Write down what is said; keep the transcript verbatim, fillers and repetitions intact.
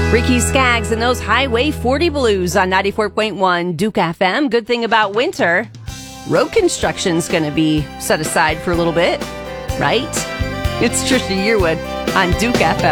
Ricky Skaggs and those Highway forty Blues on ninety-four point one Duke F M. Good thing about winter, road construction's going to be set aside for a little bit, right? It's Trisha Yearwood on Duke F M.